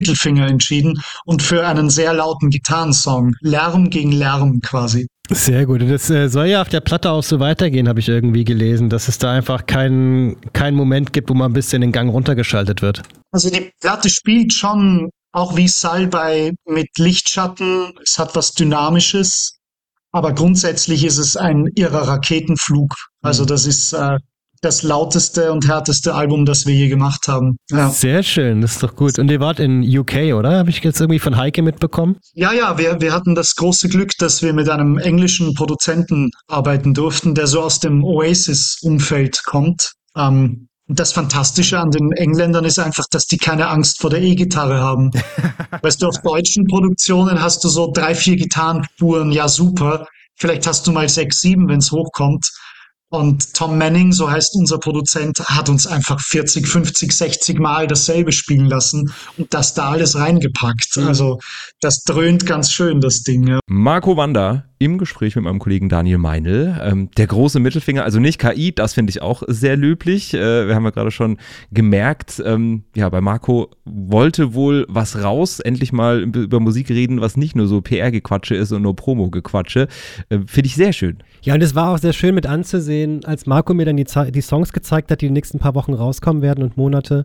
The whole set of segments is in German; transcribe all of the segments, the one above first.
Mittelfinger entschieden und für einen sehr lauten Gitarrensong. Lärm gegen Lärm quasi. Sehr gut. Und das soll ja auf der Platte auch so weitergehen, habe ich irgendwie gelesen, dass es da einfach keinen Moment gibt, wo man ein bisschen den Gang runtergeschaltet wird. Also die Platte spielt schon auch wie Salbei mit Lichtschatten. Es hat was Dynamisches, aber grundsätzlich ist es ein irrer Raketenflug. Also das ist das lauteste und härteste Album, das wir je gemacht haben. Ja. Sehr schön, das ist doch gut. Und ihr wart in UK, oder? Habe ich jetzt irgendwie von Heike mitbekommen? Ja, wir hatten das große Glück, dass wir mit einem englischen Produzenten arbeiten durften, der so aus dem Oasis-Umfeld kommt. Das Fantastische an den Engländern ist einfach, dass die keine Angst vor der E-Gitarre haben. Weißt du, auf deutschen Produktionen hast du so 3, 4 Gitarrenspuren, ja super. Vielleicht hast du mal 6, 7, wenn es hochkommt. Und Tom Manning, so heißt unser Produzent, hat uns einfach 40, 50, 60 Mal dasselbe spielen lassen und das da alles reingepackt. Also das dröhnt ganz schön, das Ding. Ja. Marco Wanda im Gespräch mit meinem Kollegen Daniel Meinl. Der große Mittelfinger, also nicht KI, das finde ich auch sehr löblich. Wir haben ja gerade schon gemerkt, bei Marco wollte wohl was raus, endlich mal über Musik reden, was nicht nur so PR-Gequatsche ist und nur Promo-Gequatsche. Finde ich sehr schön. Ja, und es war auch sehr schön mit anzusehen, als Marco mir dann die Songs gezeigt hat, die nächsten paar Wochen rauskommen werden und Monate,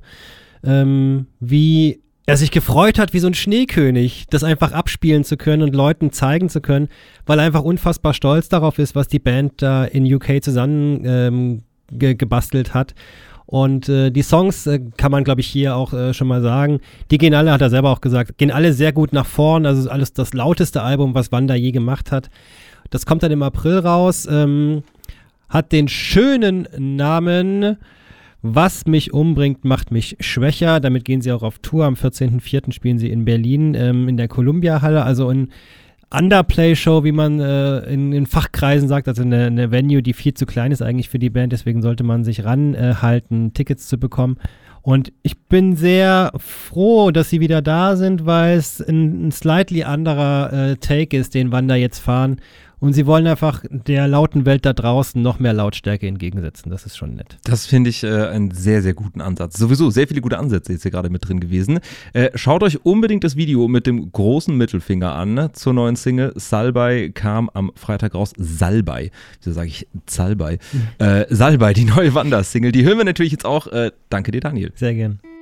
wie er sich gefreut hat wie so ein Schneekönig, das einfach abspielen zu können und Leuten zeigen zu können, weil er einfach unfassbar stolz darauf ist, was die Band da in UK zusammen gebastelt hat. Und die Songs, kann man glaube ich hier auch schon mal sagen, die gehen alle, hat er selber auch gesagt, gehen alle sehr gut nach vorn, also alles das lauteste Album, was Wanda je gemacht hat. Das kommt dann im April raus, hat den schönen Namen Was mich umbringt, macht mich schwächer. Damit gehen sie auch auf Tour. Am 14.04. spielen sie in Berlin in der Columbia-Halle, also in Underplay-Show, wie man in Fachkreisen sagt, also eine Venue, die viel zu klein ist eigentlich für die Band. Deswegen sollte man sich ranhalten, Tickets zu bekommen. Und ich bin sehr froh, dass sie wieder da sind, weil es ein slightly anderer Take ist, den Wanda jetzt fahren. Und sie wollen einfach der lauten Welt da draußen noch mehr Lautstärke entgegensetzen. Das ist schon nett. Das finde ich einen sehr, sehr guten Ansatz. Sowieso sehr viele gute Ansätze jetzt hier gerade mit drin gewesen. Schaut euch unbedingt das Video mit dem großen Mittelfinger an zur neuen Single. Salbei kam am Freitag raus. Salbei. Wieso sage ich Salbei? Salbei, die neue Wanda-Single. Die hören wir natürlich jetzt auch. Danke dir, Daniel. Sehr gern.